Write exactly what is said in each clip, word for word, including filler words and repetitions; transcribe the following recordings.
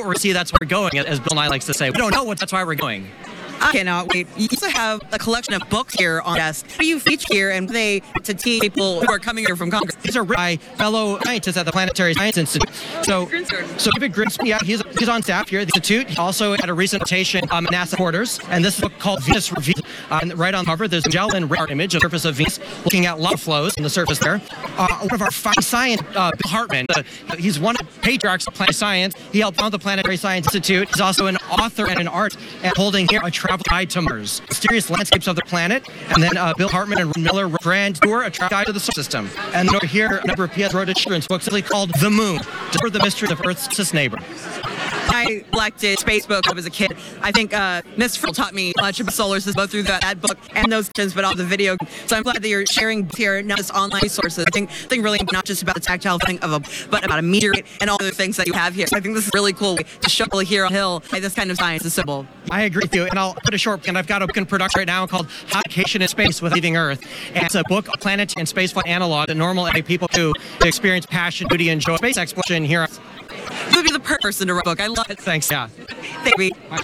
or see that's where we're going, as Bill Nye likes to say. We don't know what that's why we're going. I cannot wait. You also have a collection of books here on desk. What do you feature here, and they to teach people who are coming here from Congress? These are written by fellow scientists at the Planetary Science Institute. So, so David Grinspoon, yeah, he's, he's on staff here at the Institute. He also had a recent rotation um, at NASA quarters, and this is a book called Venus Revealed. Uh, and right on the cover, there's a Magellan radar image of the surface of Venus, looking at lava flows on the surface there. Uh, one of our fine science, uh, Bill Hartman, uh, he's one of the patriarchs of planetary science. He helped found the Planetary Science Institute. He's also an author and an art, and holding here a travel guide to Mars, Mysterious Landscapes of the Planet. And then uh, Bill Hartman and Ron Miller wrote Grand Tour, a travel guide to the solar system. And then over here, a number of P S wrote a children's book simply called The Moon, Discover the Mysteries of Earth's Closest Neighbor. I collected Facebook as a kid. I think uh, Miss Frill taught me much about solar systems, both through that, that book and those kids, but also the video. So I'm glad that you're sharing here, not just online resources. I think, I think really not just about the tactile thing of a, but about a meteorite and all the things that you have here. So I think this is really cool to show here on Hill why this kind of science is simple. I agree with you, and I'll put a short, and I've got a book in production right now called How Vacation in Space Without Leaving Earth. And it's a book, a planet and spaceflight analog that normal everyday people do to experience passion, beauty, and joy. Space exploration here. You would be the perfect person to write a book. I love it. Thanks, yeah. Thank you. We'll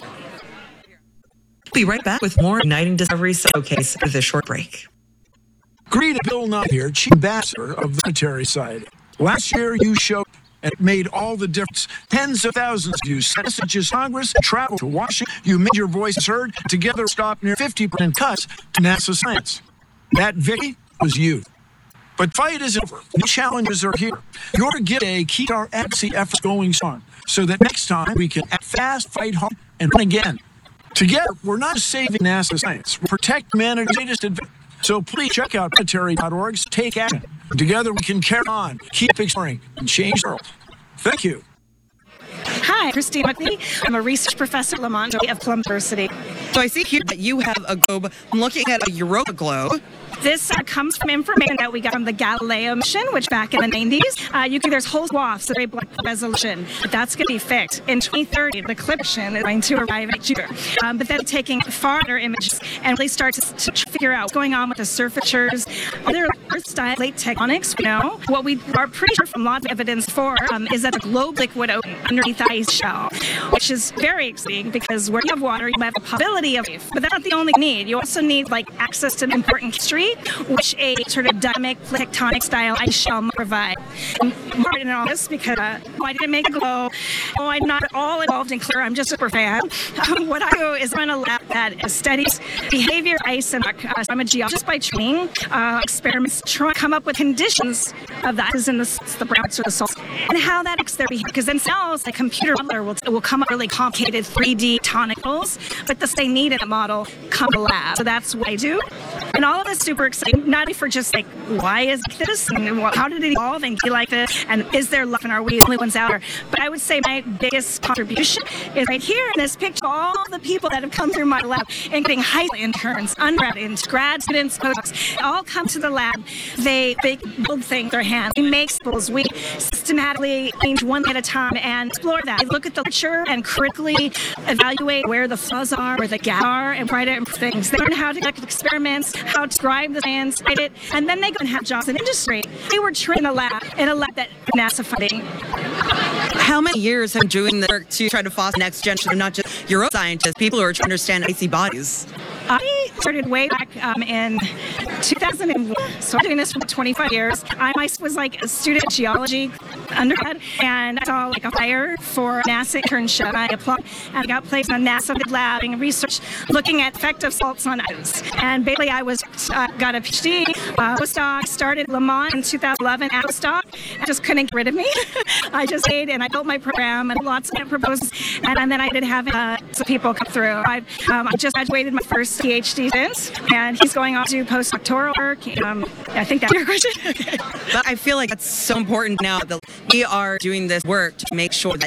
be right back with more Igniting Discovery Showcase with a short break. Greet Bill Nye here, Chief Ambassador of the Planetary Society. Last year, you showed and made all the difference. Tens of thousands of you sent messages to Congress, traveled to Washington. You made your voices heard. Together, stopped near fifty percent cuts to NASA science. That victory was you. But fight isn't over. New challenges are here. Your gift today keep our advocacy efforts going on so that next time we can act fast, fight hard, and win again. Together, we're not saving NASA science. We protect humanity's latest advances. So please check out planetary dot org. Take action. Together we can carry on, keep exploring, and change the world. Thank you. Hi, Christine McNeely. I'm a research professor at Lamont of Columbia University. So I see here that you have a globe. I'm looking at a Europa globe. This uh, comes from information that we got from the Galileo mission, which back in the nineties, uh, you can, there's whole swaths of very black resolution, but that's going to be fixed. In twenty thirty, the CLIP mission is going to arrive at Jupiter. Um, but then taking farther images and really start to, to figure out what's going on with the surfatures, other Earth-style plate tectonics. You know, what we are pretty sure from lots of evidence for um, is that the globe liquid ocean underneath the ice shell, which is very exciting because where you have water, you have a possibility of life. But that's not the only need. You also need like access to important history, which a sort of dynamic tectonic style ice shell might provide. I'm part in all this because uh, oh, I didn't make a globe. Oh, I'm not at all involved in CLEAR. I'm just a super fan. Um, what I do is run a lab that studies behavior, ice, and uh, I'm a geologist by training. Uh, experiments try to come up with conditions of that, as in the, the browns or the salts, and how that affects their behavior. Because then cells, the computer modeler will, will come up with really complicated three D tonicals, but the they need in a model come to the lab. So that's what I do. And all of this super exciting, not only for just like, why is this? And how did it evolve and be like this? And is there life and are we the only ones out there? But I would say my biggest contribution is right here in this picture, all the people that have come through my lab, including high school interns, undergrad interns, grad students, postdocs, all come to the lab. They, they build things with their hands. We make samples. We systematically change one at a time and explore that. We look at the literature and critically evaluate where the flaws are, where the gaps are, and try to improve things. They learn how to conduct experiments, how to describe the science, write it, and then they go and have jobs in industry. They were trained in a lab, in a lab that NASA funding. How many years have you doing the work to try to foster the next generation of not just your own scientists, people who are trying to understand icy bodies? I started way back um, in two thousand one, so I'm doing this for twenty-five years. I myself was like a student of geology undergrad, and I saw like a flyer for a NASA internship, and I applied, and I got placed on NASA lab doing research looking at effect of salts on ice. And basically I was uh, got a PhD, uh, postdoc, started Lamont in two thousand eleven at postdoc, and just couldn't get rid of me. I just stayed and I built my program and lots of proposals, and, and then I did have uh, some people come through. I, um, I just graduated my first PhD since, and he's going on to do postdoctoral work. Um, I think that's your question. But I feel like that's so important now that we are doing this work to make sure that